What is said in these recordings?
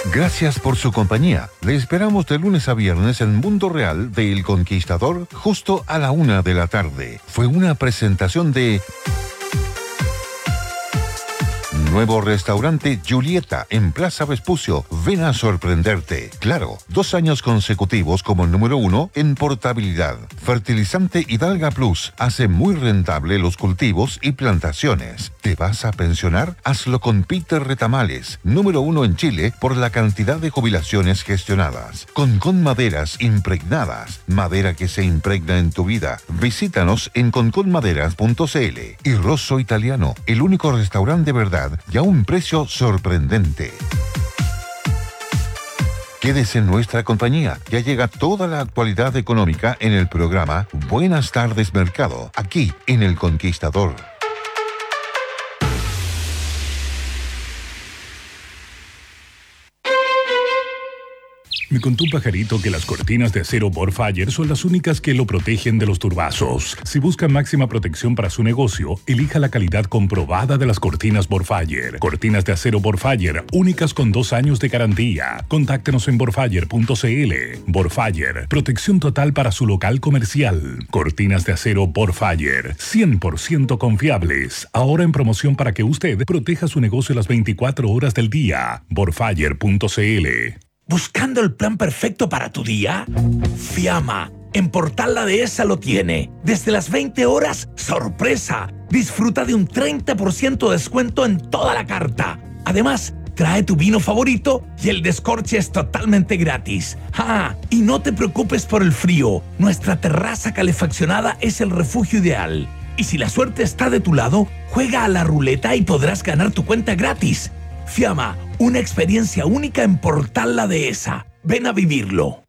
Gracias por su compañía. Le esperamos de lunes a viernes en Mundo Real de El Conquistador, justo a la 1 de la tarde. Fue una presentación de... Nuevo restaurante Julieta en Plaza Vespucio. Ven a sorprenderte. Claro, 2 años consecutivos como el número 1 en portabilidad. Fertilizante Hidalga Plus hace muy rentable los cultivos y plantaciones. ¿Te vas a pensionar? Hazlo con Peter Retamales, número 1 en Chile por la cantidad de jubilaciones gestionadas. Concón Maderas impregnadas. Madera que se impregna en tu vida. Visítanos en conconmaderas.cl. Y Rosso Italiano, el único restaurante de verdad y a un precio sorprendente. Quédese en nuestra compañía. Ya llega toda la actualidad económica en el programa Buenas tardes Mercado, aquí en El Conquistador. Me contó un pajarito que las cortinas de acero Borfire son las únicas que lo protegen de los turbazos. Si busca máxima protección para su negocio, elija la calidad comprobada de las cortinas Borfire. Cortinas de acero Borfire, únicas con 2 años de garantía. Contáctenos en borfire.cl. Borfire, protección total para su local comercial. Cortinas de acero Borfire, 100% confiables. Ahora en promoción para que usted proteja su negocio las 24 horas del día. Borfire.cl. ¿Buscando el plan perfecto para tu día? Fiamma, en Portal La Dehesa lo tiene. Desde las 20 horas, ¡sorpresa! Disfruta de un 30% de descuento en toda la carta. Además, trae tu vino favorito y el descorche es totalmente gratis. ¡Ah! Y no te preocupes por el frío. Nuestra terraza calefaccionada es el refugio ideal. Y si la suerte está de tu lado, juega a la ruleta y podrás ganar tu cuenta gratis. Fiamma, una experiencia única en Portal La Dehesa. Ven a vivirlo.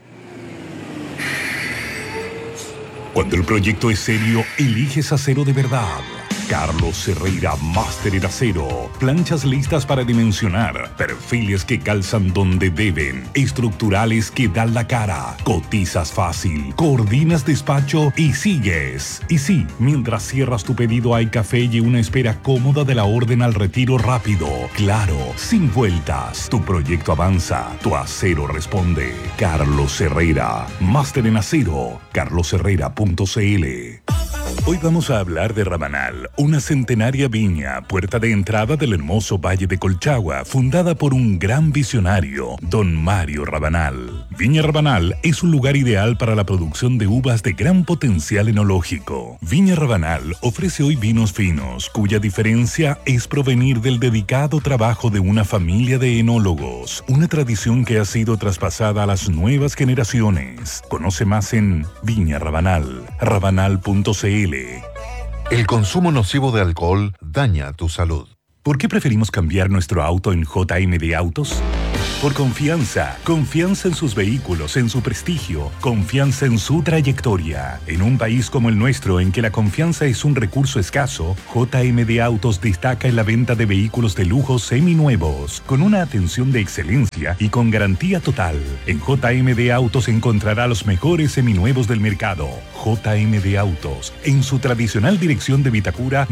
Cuando el proyecto es serio, eliges acero de verdad. Carlos Herrera, máster en acero. Planchas listas para dimensionar. Perfiles que calzan donde deben. Estructurales que dan la cara. Cotizas fácil. Coordinas despacho y sigues. Y sí, mientras cierras tu pedido hay café y una espera cómoda de la orden al retiro rápido. Claro, sin vueltas. Tu proyecto avanza. Tu acero responde. Carlos Herrera, máster en acero. carlosherrera.cl. Hoy vamos a hablar de Rabanal, una centenaria viña, puerta de entrada del hermoso Valle de Colchagua, fundada por un gran visionario, don Mario Rabanal. Viña Rabanal es un lugar ideal para la producción de uvas de gran potencial enológico. Viña Rabanal ofrece hoy vinos finos, cuya diferencia es provenir del dedicado trabajo de una familia de enólogos, una tradición que ha sido traspasada a las nuevas generaciones. Conoce más en Viña Rabanal, rabanal.cl. El consumo nocivo de alcohol daña tu salud. ¿Por qué preferimos cambiar nuestro auto en JMD Autos? Por confianza. Confianza en sus vehículos, en su prestigio. Confianza en su trayectoria. En un país como el nuestro, en que la confianza es un recurso escaso, JMD Autos destaca en la venta de vehículos de lujo seminuevos, con una atención de excelencia y con garantía total. En JMD Autos encontrará los mejores seminuevos del mercado. JMD Autos, en su tradicional dirección de Vitacura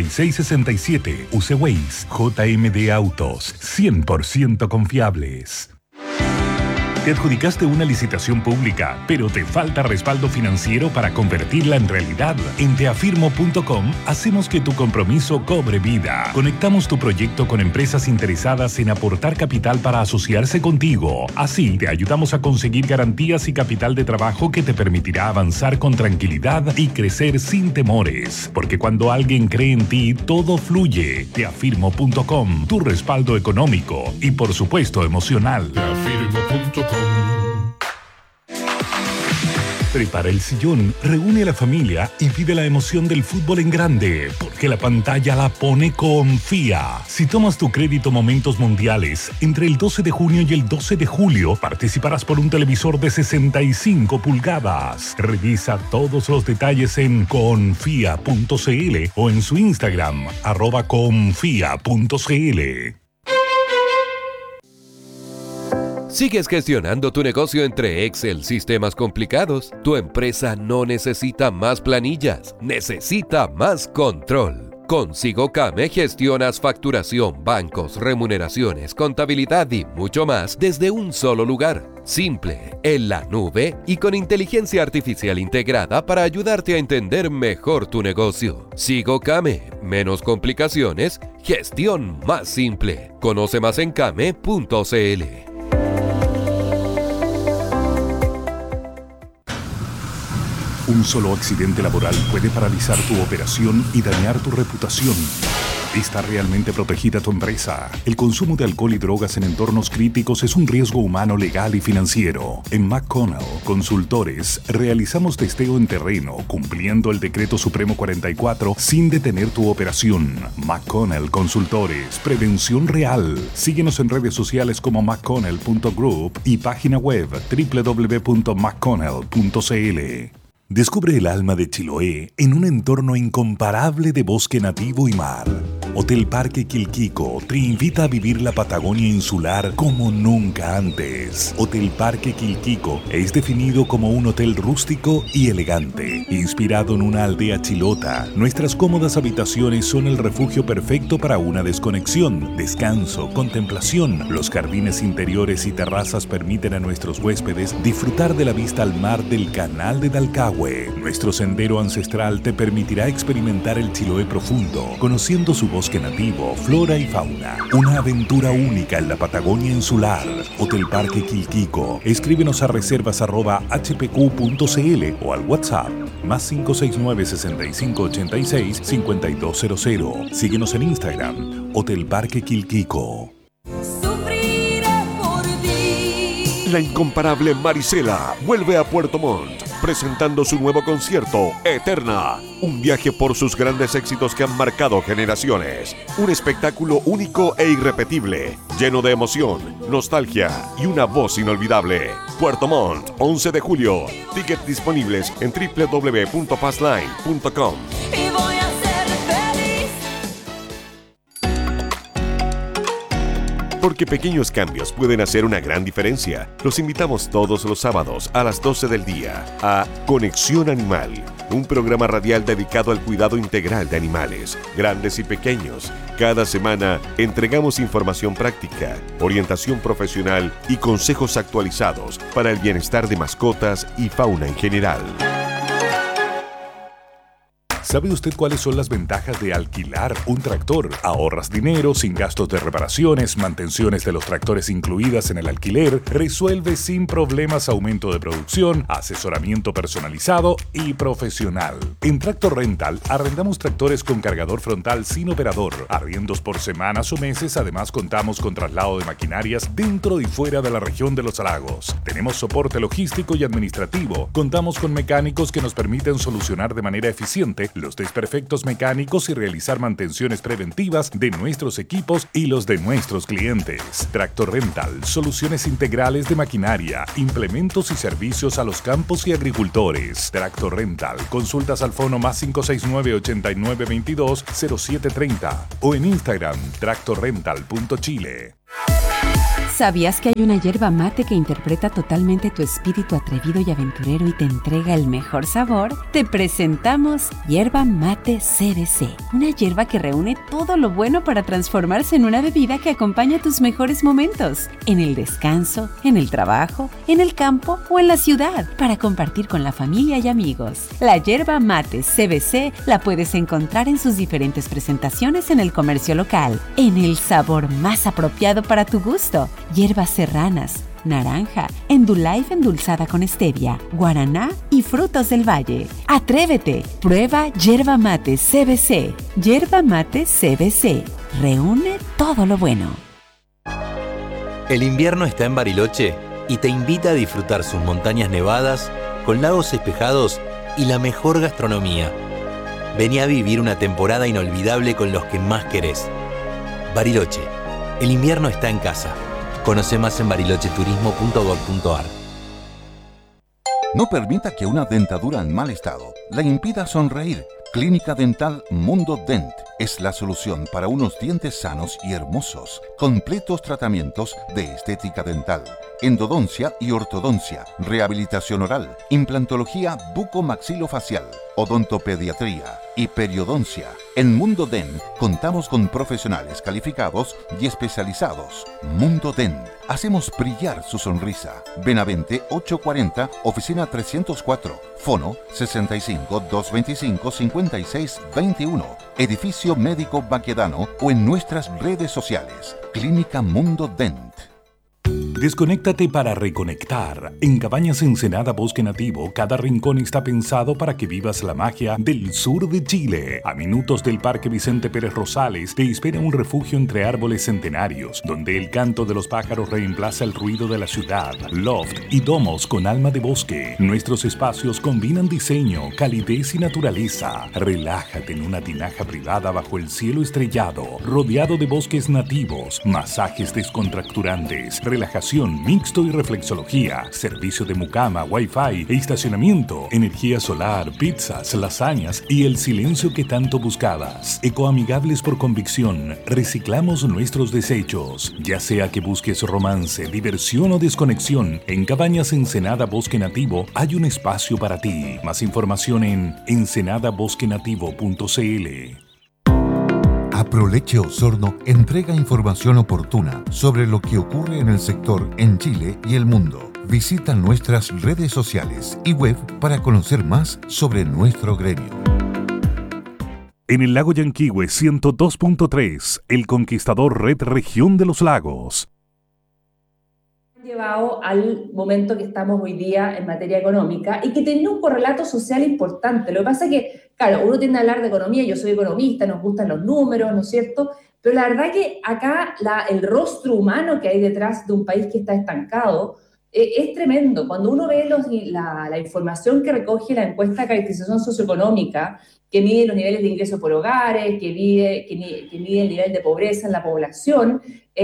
9667, Useways. JMD Autos, 100% confiables. Te adjudicaste una licitación pública, pero te falta respaldo financiero para convertirla en realidad. En teafirmo.com hacemos que tu compromiso cobre vida. Conectamos tu proyecto con empresas interesadas en aportar capital para asociarse contigo. Así, te ayudamos a conseguir garantías y capital de trabajo que te permitirá avanzar con tranquilidad y crecer sin temores. Porque cuando alguien cree en ti, todo fluye. Teafirmo.com, tu respaldo económico y, por supuesto, emocional. Teafirmo.com. Prepara el sillón, reúne a la familia y vive la emoción del fútbol en grande, porque la pantalla la pone Confía. Si tomas tu crédito Momentos Mundiales entre el 12 de junio y el 12 de julio, participarás por un televisor de 65 pulgadas. Revisa todos los detalles en confia.cl o en su Instagram, @confia.cl. ¿Sigues gestionando tu negocio entre Excel, sistemas complicados? Tu empresa no necesita más planillas, necesita más control. Con SigoCame gestionas facturación, bancos, remuneraciones, contabilidad y mucho más desde un solo lugar. Simple, en la nube y con inteligencia artificial integrada para ayudarte a entender mejor tu negocio. SigoCame, menos complicaciones, gestión más simple. Conoce más en came.cl. Un solo accidente laboral puede paralizar tu operación y dañar tu reputación. ¿Está realmente protegida tu empresa? El consumo de alcohol y drogas en entornos críticos es un riesgo humano, legal y financiero. En McConnell Consultores realizamos testeo en terreno cumpliendo el Decreto Supremo 44 sin detener tu operación. McConnell Consultores, prevención real. Síguenos en redes sociales como mcconnell.group y página web www.mcconnell.cl. Descubre el alma de Chiloé en un entorno incomparable de bosque nativo y mar. Hotel Parque Quilquico te invita a vivir la Patagonia insular como nunca antes. Hotel Parque Quilquico es definido como un hotel rústico y elegante, inspirado en una aldea chilota. Nuestras cómodas habitaciones son el refugio perfecto para una desconexión, descanso, contemplación. Los jardines interiores y terrazas permiten a nuestros huéspedes disfrutar de la vista al mar del Canal de Dalcahue. Nuestro sendero ancestral te permitirá experimentar el Chiloé profundo, conociendo su bosque nativo, flora y fauna. Una aventura única en la Patagonia insular. Hotel Parque Quilquico. Escríbenos a reservas@hpq.cl o al WhatsApp +569 6586 5200. Síguenos en Instagram, Hotel Parque Quilquico. La incomparable Marisela vuelve a Puerto Montt, presentando su nuevo concierto, Eterna. Un viaje por sus grandes éxitos que han marcado generaciones. Un espectáculo único e irrepetible, lleno de emoción, nostalgia y una voz inolvidable. Puerto Montt, 11 de julio. Tickets disponibles en www.passline.com. Porque pequeños cambios pueden hacer una gran diferencia. Los invitamos todos los sábados a las 12 del día a Conexión Animal, un programa radial dedicado al cuidado integral de animales, grandes y pequeños. Cada semana entregamos información práctica, orientación profesional y consejos actualizados para el bienestar de mascotas y fauna en general. ¿Sabe usted cuáles son las ventajas de alquilar un tractor? Ahorras dinero sin gastos de reparaciones, mantenciones de los tractores incluidas en el alquiler, resuelve sin problemas aumento de producción, asesoramiento personalizado y profesional. En Tractor Rental arrendamos tractores con cargador frontal sin operador, arriendos por semanas o meses, además contamos con traslado de maquinarias dentro y fuera de la región de los lagos. Tenemos soporte logístico y administrativo, contamos con mecánicos que nos permiten solucionar de manera eficiente los desperfectos mecánicos y realizar mantenciones preventivas de nuestros equipos y los de nuestros clientes. Tractor Rental, soluciones integrales de maquinaria, implementos y servicios a los campos y agricultores. Tractor Rental, consultas al fono +569 8922 0730 o en Instagram tractorrental.chile. ¿Sabías que hay una yerba mate que interpreta totalmente tu espíritu atrevido y aventurero y te entrega el mejor sabor? Te presentamos Yerba Mate CBC, una yerba que reúne todo lo bueno para transformarse en una bebida que acompaña tus mejores momentos, en el descanso, en el trabajo, en el campo o en la ciudad, para compartir con la familia y amigos. La Yerba Mate CBC la puedes encontrar en sus diferentes presentaciones en el comercio local, en el sabor más apropiado para tu gusto. Hierbas serranas, naranja, Endullife endulzada con stevia, guaraná y frutos del valle. ¡Atrévete! Prueba Yerba Mate CBC. Yerba Mate CBC. Reúne todo lo bueno. El invierno está en Bariloche y te invita a disfrutar sus montañas nevadas con lagos espejados y la mejor gastronomía. Vení a vivir una temporada inolvidable con los que más querés. Bariloche. El invierno está en casa. Conoce más en barilocheturismo.gov.ar. No permita que una dentadura en mal estado le impida sonreír. Clínica Dental Mundo Dent es la solución para unos dientes sanos y hermosos. Completos tratamientos de estética dental, endodoncia y ortodoncia, rehabilitación oral, implantología bucomaxilofacial, odontopediatría y periodoncia. En Mundo Dent contamos con profesionales calificados y especializados. Mundo Dent. Hacemos brillar su sonrisa. Benavente 840, oficina 304. Fono 65 225 56 21. Edificio Médico Baquedano o en nuestras redes sociales. Clínica Mundo Dent. Desconéctate para reconectar. En Cabañas Ensenada Bosque Nativo, cada rincón está pensado para que vivas la magia del sur de Chile. A minutos del Parque Vicente Pérez Rosales te espera un refugio entre árboles centenarios, donde el canto de los pájaros reemplaza el ruido de la ciudad. Loft y domos con alma de bosque. Nuestros espacios combinan diseño, calidez y naturaleza. Relájate en una tinaja privada bajo el cielo estrellado, rodeado de bosques nativos, masajes descontracturantes, relajación, mixto y reflexología, servicio de mucama, wifi e estacionamiento, energía solar, pizzas, lasañas y el silencio que tanto buscabas. Ecoamigables por convicción, reciclamos nuestros desechos. Ya sea que busques romance, diversión o desconexión, en Cabañas Ensenada Bosque Nativo hay un espacio para ti. Más información en ensenadabosquenativo.cl. Aproleche Osorno entrega información oportuna sobre lo que ocurre en el sector en Chile y el mundo. Visita nuestras redes sociales y web para conocer más sobre nuestro gremio. En el lago Yanquihue 102.3, El Conquistador Red Región de los Lagos. Llevado al momento que estamos hoy día en materia económica y que tiene un correlato social importante. Lo que pasa es que, claro, uno tiende a hablar de economía, yo soy economista, nos gustan los números, ¿no es cierto? Pero la verdad que acá el rostro humano que hay detrás de un país que está estancado es tremendo. Cuando uno ve la información que recoge la encuesta de caracterización socioeconómica, que mide los niveles de ingresos por hogares, que mide el nivel de pobreza en la población,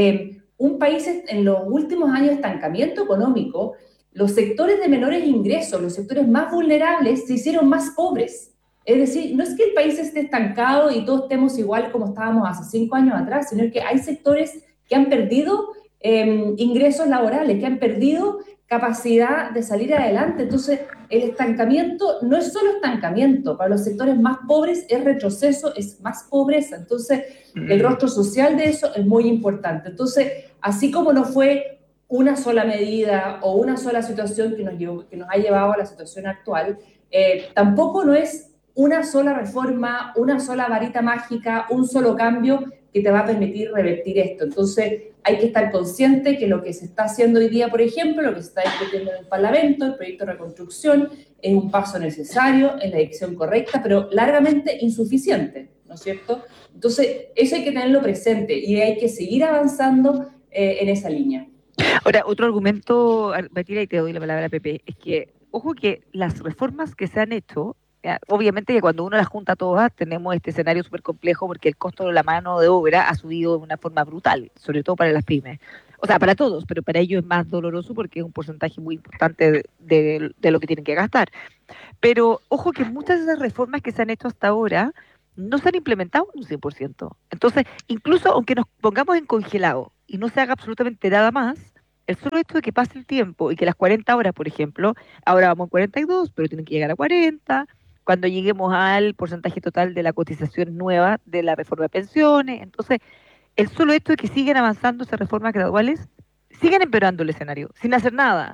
un país en los últimos años de estancamiento económico, los sectores de menores ingresos, los sectores más vulnerables, se hicieron más pobres. Es decir, no es que el país esté estancado y todos estemos igual como estábamos hace 5 años atrás, sino que hay sectores que han perdido ingresos laborales, que han perdido capacidad de salir adelante. Entonces, el estancamiento no es solo estancamiento, para los sectores más pobres es retroceso, es más pobreza. Entonces, el rostro social de eso es muy importante. Entonces, así como no fue una sola medida o una sola situación que nos ha llevado a la situación actual, tampoco no es una sola reforma, una sola varita mágica, un solo cambio que te va a permitir revertir esto. Entonces, hay que estar consciente que lo que se está haciendo hoy día, por ejemplo, lo que se está discutiendo en el Parlamento, el proyecto de reconstrucción, es un paso necesario en la dirección correcta, pero largamente insuficiente, ¿no es cierto? Entonces, eso hay que tenerlo presente y hay que seguir avanzando en esa línea. Ahora, otro argumento, Matilda, y te doy la palabra a Pepe, es que, ojo que las reformas que se han hecho, obviamente que cuando uno las junta todas tenemos este escenario súper complejo porque el costo de la mano de obra ha subido de una forma brutal, sobre todo para las pymes. O sea, para todos, pero para ellos es más doloroso porque es un porcentaje muy importante de lo que tienen que gastar. Pero ojo que muchas de esas reformas que se han hecho hasta ahora no se han implementado un 100%. Entonces, incluso aunque nos pongamos en congelado y no se haga absolutamente nada más, el solo hecho de que pase el tiempo y que las 40 horas, por ejemplo, ahora vamos a 42, pero tienen que llegar a 40, cuando lleguemos al porcentaje total de la cotización nueva de la reforma de pensiones. Entonces, el solo hecho de que siguen avanzando esas reformas graduales, siguen empeorando el escenario, sin hacer nada.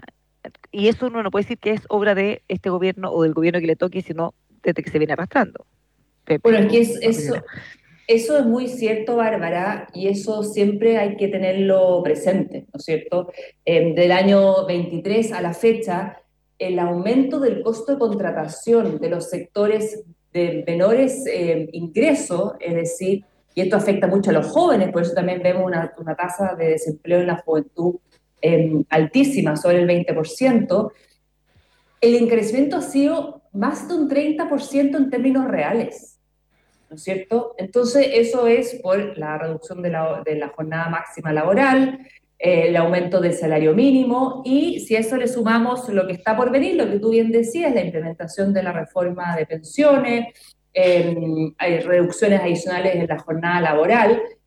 Y eso uno no puede decir que es obra de este gobierno o del gobierno que le toque, sino desde que se viene arrastrando. Bueno, es que eso es muy cierto, Bárbara, y eso siempre hay que tenerlo presente, ¿no es cierto? Del año 23 a la fecha, el aumento del costo de contratación de los sectores de menores ingresos, es decir, y esto afecta mucho a los jóvenes, por eso también vemos una tasa de desempleo en la juventud altísima, sobre el 20%, el incremento ha sido más de un 30% en términos reales, ¿no es cierto? Entonces, eso es por la reducción de la jornada máxima laboral, el aumento del salario mínimo, y si a eso le sumamos lo que está por venir, lo que tú bien decías, la implementación de la reforma de pensiones, hay reducciones adicionales en la jornada laboral,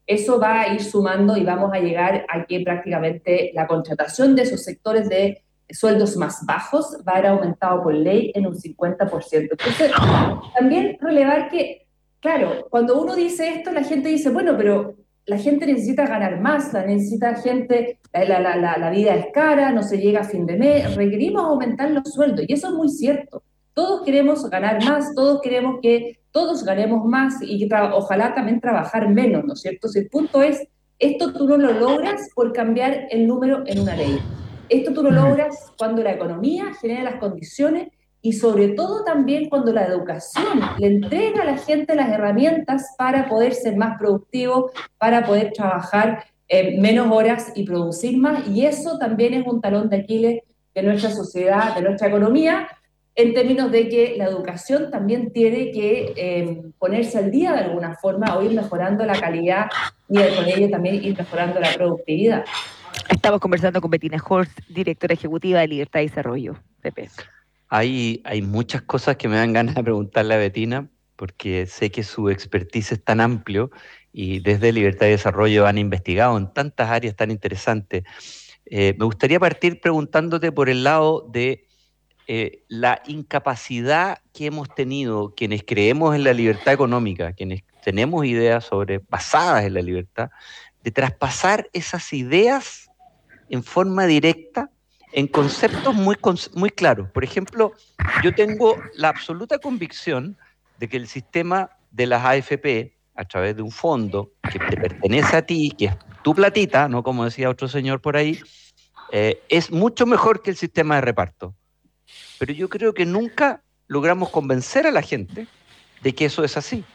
eso va a ir sumando y vamos a llegar a que prácticamente la contratación de esos sectores de sueldos más bajos va a haber aumentado por ley en un 50%. Entonces, también relevar que, claro, cuando uno dice esto, la gente dice, bueno, pero la gente necesita ganar más, necesita gente, la vida es cara, no se llega a fin de mes, requerimos aumentar los sueldos, y eso es muy cierto. Todos queremos ganar más, todos queremos que todos ganemos más y que ojalá también trabajar menos, ¿no es cierto? Si el punto es, esto tú no lo logras por cambiar el número en una ley. Esto tú lo logras cuando la economía genera las condiciones y sobre todo también cuando la educación le entrega a la gente las herramientas para poder ser más productivo, para poder trabajar menos horas y producir más, y eso también es un talón de Aquiles de nuestra sociedad, de nuestra economía, en términos de que la educación también tiene que ponerse al día de alguna forma o ir mejorando la calidad y con ello también ir mejorando la productividad. Estamos conversando con Bettina Horst, directora ejecutiva de Libertad y Desarrollo, PP. Hay muchas cosas que me dan ganas de preguntarle a Bettina, porque sé que su expertise es tan amplio y desde Libertad y Desarrollo han investigado en tantas áreas tan interesantes. Me gustaría partir preguntándote por el lado de la incapacidad que hemos tenido quienes creemos en la libertad económica, quienes tenemos ideas basadas en la libertad, de traspasar esas ideas en forma directa en conceptos muy claros. Por ejemplo, yo tengo la absoluta convicción de que el sistema de las AFP, a través de un fondo que te pertenece a ti, que es tu platita, no como decía otro señor por ahí, es mucho mejor que el sistema de reparto. Pero yo creo que nunca logramos convencer a la gente de que eso es así.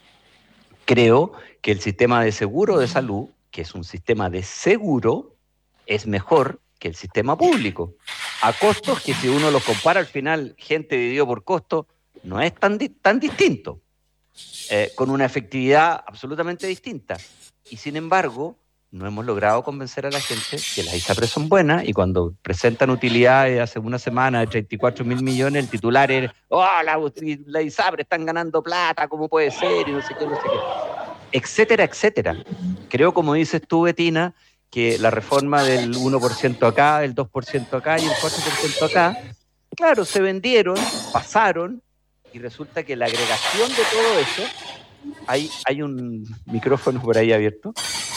Creo que el sistema de seguro de salud, que es un sistema de seguro, es mejor que el sistema público, a costos que si uno los compara al final, gente dividido por costo, no es tan distinto, con una efectividad absolutamente distinta. Y sin embargo, no hemos logrado convencer a la gente que las ISAPRES son buenas, y cuando presentan utilidades hace una semana de 34.000 millones, el titular es, las ISAPRES están ganando plata, ¿cómo puede ser? Y no sé qué, etcétera, etcétera. Creo, como dices tú, Bettina, que la reforma del 1% acá, el 2% acá y el 4% acá, claro, se vendieron, pasaron, y resulta que la agregación de todo eso, hay un micrófono por ahí abierto.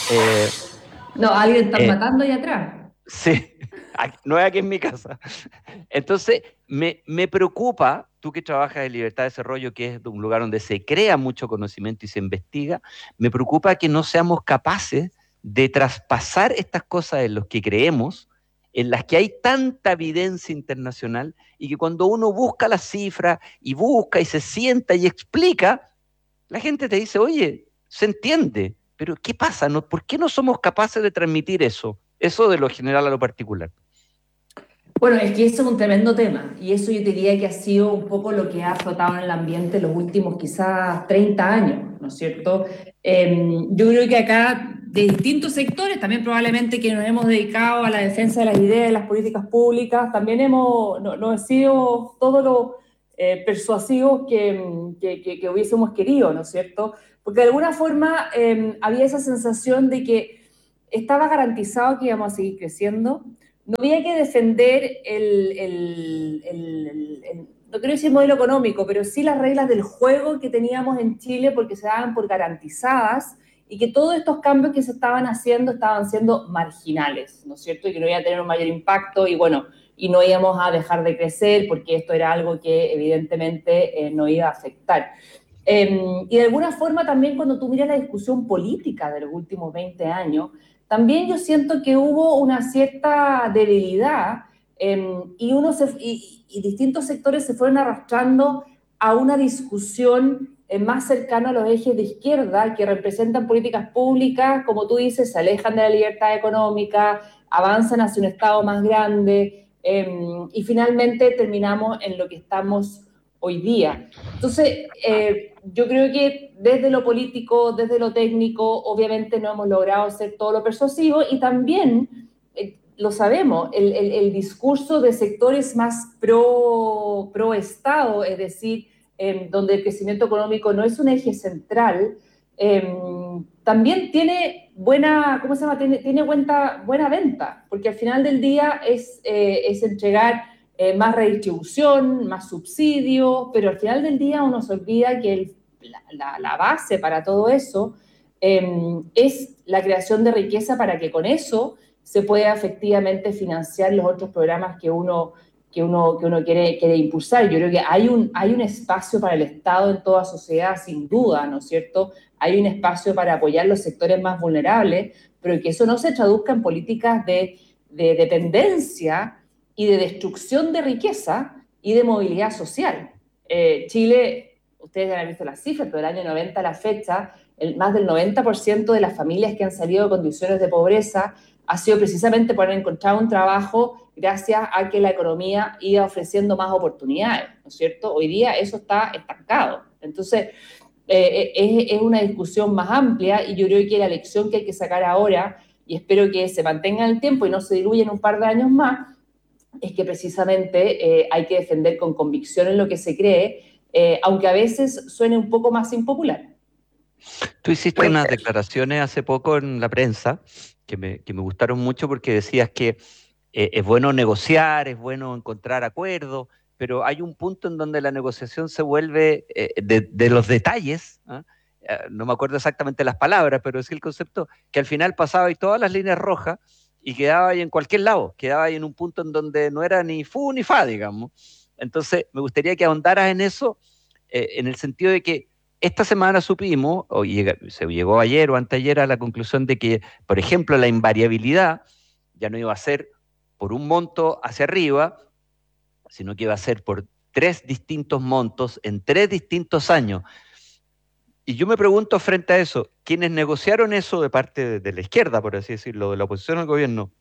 No, alguien está matando ahí atrás. Sí, no es aquí en mi casa. Entonces, me preocupa, tú que trabajas en Libertad de Desarrollo, que es un lugar donde se crea mucho conocimiento y se investiga, me preocupa que no seamos capaces de traspasar estas cosas en las que creemos, en las que hay tanta evidencia internacional, y que cuando uno busca las cifras y busca y se sienta y explica, la gente te dice, oye, se entiende, pero ¿qué pasa? ¿Por qué no somos capaces de transmitir eso de lo general a lo particular? Bueno, es que eso es un tremendo tema, y eso yo diría que ha sido un poco lo que ha flotado en el ambiente los últimos quizás 30 años, ¿no es cierto? Yo creo que acá, de distintos sectores, también probablemente que nos hemos dedicado a la defensa de las ideas de las políticas públicas, también no he sido todo lo persuasivos que hubiésemos querido, ¿no es cierto? Porque de alguna forma había esa sensación de que estaba garantizado que íbamos a seguir creciendo. No había que defender no quiero decir modelo económico, pero sí las reglas del juego que teníamos en Chile, porque se daban por garantizadas, y que todos estos cambios que se estaban haciendo estaban siendo marginales, ¿no es cierto? Y que no iba a tener un mayor impacto, y bueno, y no íbamos a dejar de crecer, porque esto era algo que evidentemente no iba a afectar. Y de alguna forma también, cuando tú miras la discusión política de los últimos 20 años, también yo siento que hubo una cierta debilidad y distintos sectores se fueron arrastrando a una discusión más cercana a los ejes de izquierda, que representan políticas públicas, como tú dices, se alejan de la libertad económica, avanzan hacia un Estado más grande, y finalmente terminamos en lo que estamos hoy día. Entonces, yo creo que desde lo político, desde lo técnico, obviamente no hemos logrado ser todo lo persuasivo, y también, lo sabemos, el discurso de sectores más pro Estado, es decir, donde el crecimiento económico no es un eje central, también tiene buena, ¿cómo se llama? Tiene buena venta, porque al final del día es entregar más redistribución, más subsidio, pero al final del día uno se olvida que la base para todo eso es la creación de riqueza para que con eso se pueda efectivamente financiar los otros programas que uno quiere impulsar. Yo creo que hay un espacio para el Estado en toda sociedad, sin duda, ¿no es cierto? Hay un espacio para apoyar los sectores más vulnerables, pero que eso no se traduzca en políticas de dependencia y de destrucción de riqueza y de movilidad social. Chile, ustedes ya han visto las cifras, pero del año 90 a la fecha, más del 90% de las familias que han salido de condiciones de pobreza ha sido precisamente por haber encontrado un trabajo gracias a que la economía iba ofreciendo más oportunidades, ¿no es cierto? Hoy día eso está estancado. Entonces, es una discusión más amplia y yo creo que la lección que hay que sacar ahora, y espero que se mantenga en el tiempo y no se diluya en un par de años más, es que precisamente hay que defender con convicción en lo que se cree, aunque a veces suene un poco más impopular. Tú hiciste unas declaraciones hace poco en la prensa que me gustaron mucho porque decías que es bueno negociar, es bueno encontrar acuerdos, pero hay un punto en donde la negociación se vuelve de los detalles, ¿eh? No me acuerdo exactamente las palabras, pero es el concepto que al final pasaba ahí todas las líneas rojas y quedaba ahí en cualquier lado, quedaba ahí en un punto en donde no era ni fu ni fa, digamos. Entonces, me gustaría que ahondaras en eso, en el sentido de que esta semana supimos, o se llegó ayer o anteayer a la conclusión de que, por ejemplo, la invariabilidad ya no iba a ser por un monto hacia arriba, sino que iba a ser por 3 distintos montos en 3 distintos años. Y yo me pregunto frente a eso, quienes negociaron eso de parte de la izquierda, por así decirlo, de la oposición al gobierno,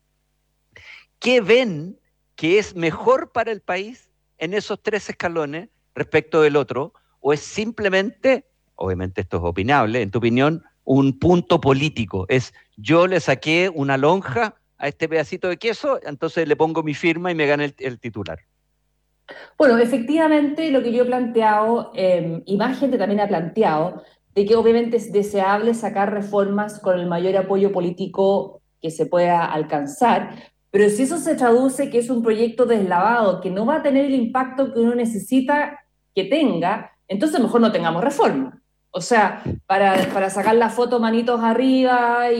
¿qué ven que es mejor para el país en esos 3 escalones respecto del otro? ¿O es simplemente, obviamente esto es opinable, en tu opinión, un punto político? Es, yo le saqué una lonja a este pedacito de queso, entonces le pongo mi firma y me gana el titular. Bueno, efectivamente lo que yo he planteado, y más gente también ha planteado, de que obviamente es deseable sacar reformas con el mayor apoyo político que se pueda alcanzar, pero si eso se traduce que es un proyecto deslavado, que no va a tener el impacto que uno necesita que tenga, entonces mejor no tengamos reforma. O sea, para sacar la foto manitos arriba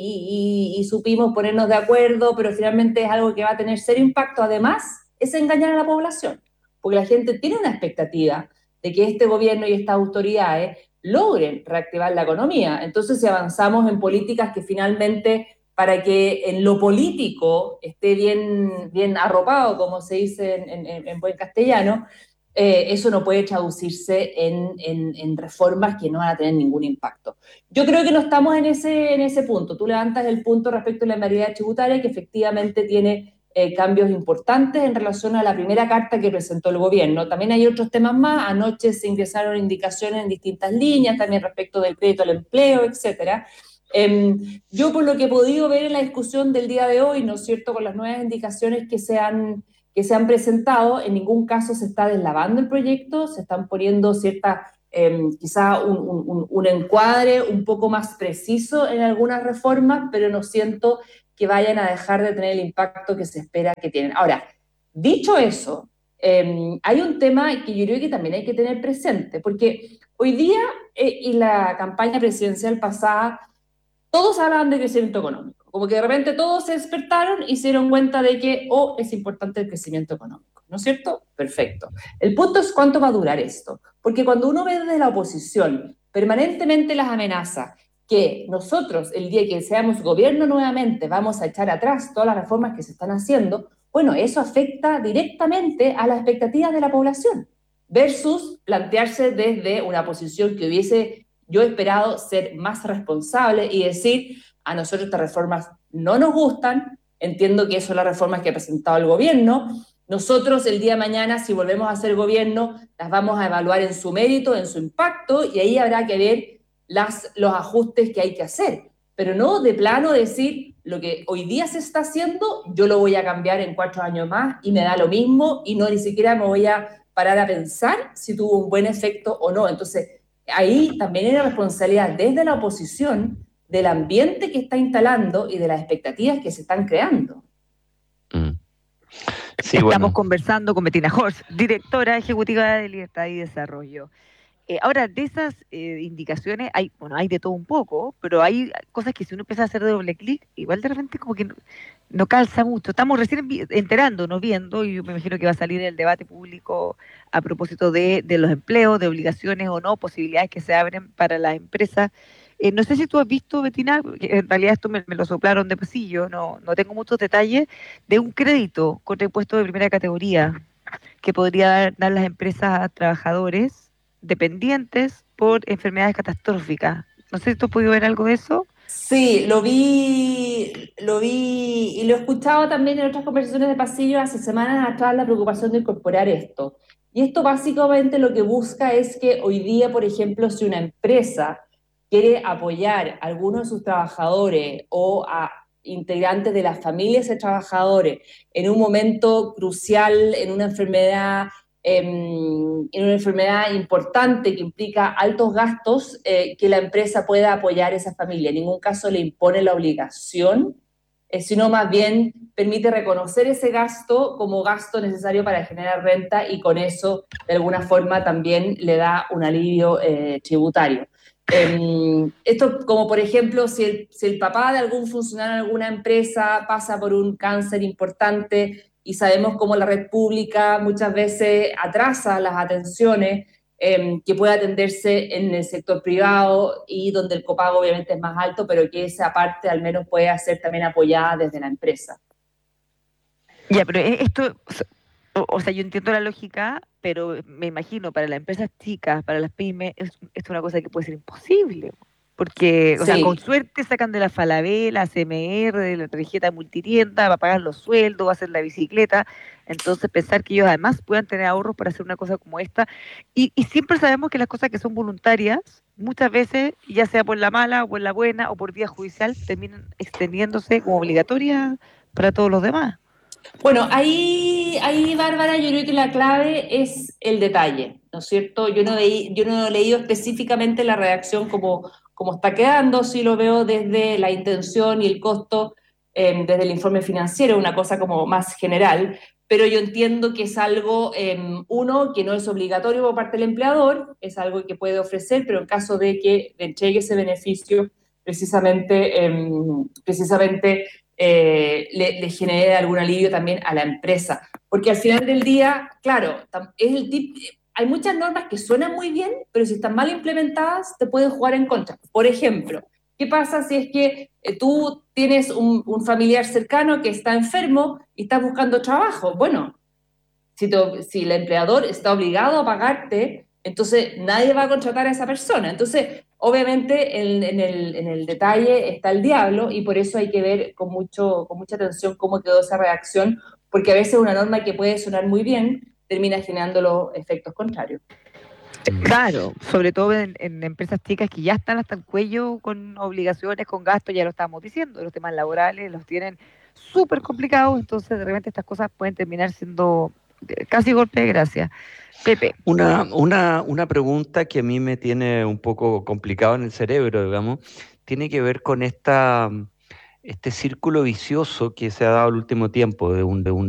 y supimos ponernos de acuerdo, pero finalmente es algo que va a tener serio impacto. Además, es engañar a la población, porque la gente tiene una expectativa de que este gobierno y estas autoridades logren reactivar la economía. Entonces, si avanzamos en políticas que finalmente, para que en lo político esté bien arropado, como se dice en buen castellano, eso no puede traducirse en reformas que no van a tener ningún impacto. Yo creo que no estamos en ese punto. Tú levantas el punto respecto a la invariabilidad tributaria, que efectivamente tiene cambios importantes en relación a la primera carta que presentó el gobierno. También hay otros temas más. Anoche se ingresaron indicaciones en distintas líneas, también respecto del crédito al empleo, etcétera. Yo, por lo que he podido ver en la discusión del día de hoy, ¿no es cierto?, con las nuevas indicaciones que se han presentado, en ningún caso se está deslavando el proyecto, se están poniendo quizá un encuadre un poco más preciso en algunas reformas, pero no siento que vayan a dejar de tener el impacto que se espera que tienen. Ahora, dicho eso, hay un tema que yo creo que también hay que tener presente, porque hoy día y la campaña presidencial pasada, todos hablaban de crecimiento económico, como que de repente todos se despertaron y se dieron cuenta de que, es importante el crecimiento económico, ¿no es cierto? Perfecto. El punto es cuánto va a durar esto, porque cuando uno ve desde la oposición permanentemente las amenazas, que nosotros, el día que seamos gobierno nuevamente, vamos a echar atrás todas las reformas que se están haciendo, bueno, eso afecta directamente a las expectativas de la población, versus plantearse desde una posición que hubiese yo esperado ser más responsable y decir, a nosotros estas reformas no nos gustan, entiendo que son las reformas que ha presentado el gobierno, nosotros el día de mañana, si volvemos a ser gobierno, las vamos a evaluar en su mérito, en su impacto, y ahí habrá que ver los ajustes que hay que hacer, pero no de plano decir lo que hoy día se está haciendo, yo lo voy a cambiar en 4 años más y me da lo mismo y no ni siquiera me voy a parar a pensar si tuvo un buen efecto o no. Entonces, ahí también hay una responsabilidad desde la oposición del ambiente que está instalando y de las expectativas que se están creando. Sí, estamos conversando con Bettina Horst, directora ejecutiva de Libertad y Desarrollo. Ahora, de esas indicaciones, hay de todo un poco, pero hay cosas que si uno empieza a hacer de doble clic, igual de repente como que no calza mucho. Estamos recién enterándonos, viendo, y yo me imagino que va a salir el debate público a propósito de los empleos, de obligaciones o no, posibilidades que se abren para las empresas. No sé si tú has visto, Bettina, en realidad esto me lo soplaron de pasillo, no tengo muchos detalles, de un crédito contra impuestos de primera categoría que podría dar las empresas a trabajadores dependientes por enfermedades catastróficas. No sé si tú has podido ver algo de eso. Sí, lo vi y lo he escuchado también en otras conversaciones de pasillo hace semanas atrás, la preocupación de incorporar esto. Y esto básicamente lo que busca es que hoy día, por ejemplo, si una empresa quiere apoyar a algunos de sus trabajadores o a integrantes de las familias de trabajadores en un momento crucial, en una enfermedad importante que implica altos gastos, que la empresa pueda apoyar a esa familia. En ningún caso le impone la obligación, sino más bien permite reconocer ese gasto como gasto necesario para generar renta y con eso, de alguna forma, también le da un alivio tributario. Esto como por ejemplo si el papá de algún funcionario de alguna empresa pasa por un cáncer importante y sabemos cómo la red pública muchas veces atrasa las atenciones que puede atenderse en el sector privado y donde el copago obviamente es más alto, pero que esa parte al menos puede ser también apoyada desde la empresa. Ya, pero esto, o sea, yo entiendo la lógica, pero me imagino para las empresas chicas, para las pymes, es una cosa que puede ser imposible. Porque, o sea, con suerte sacan de la Falabella, CMR, de la tarjeta multitienda, va a pagar los sueldos, va a hacer la bicicleta. Entonces, pensar que ellos además puedan tener ahorros para hacer una cosa como esta. Y siempre sabemos que las cosas que son voluntarias, muchas veces, ya sea por la mala o por la buena o por vía judicial, terminan extendiéndose como obligatorias para todos los demás. Bueno, ahí, Bárbara, yo creo que la clave es el detalle, ¿no es cierto? Yo no he leído específicamente la redacción como está quedando, sí lo veo desde la intención y el costo, desde el informe financiero, una cosa como más general, pero yo entiendo que es algo, uno, que no es obligatorio por parte del empleador, es algo que puede ofrecer, pero en caso de que le entregue ese beneficio, precisamente le genere algún alivio también a la empresa. Porque al final del día, claro, hay muchas normas que suenan muy bien, pero si están mal implementadas, te pueden jugar en contra. Por ejemplo, ¿qué pasa si es que tú tienes un familiar cercano que está enfermo y estás buscando trabajo? Bueno, si el empleador está obligado a pagarte, entonces nadie va a contratar a esa persona. Entonces, obviamente, en el detalle está el diablo y por eso hay que ver con mucha atención cómo quedó esa redacción, porque a veces una norma que puede sonar muy bien termina generando los efectos contrarios. Claro, sobre todo en empresas chicas que ya están hasta el cuello con obligaciones, con gastos, ya lo estábamos diciendo, los temas laborales los tienen súper complicados, entonces de repente estas cosas pueden terminar siendo casi golpe de gracia. Pepe. Una pregunta que a mí me tiene un poco complicado en el cerebro, digamos, tiene que ver con este círculo vicioso que se ha dado el último tiempo de un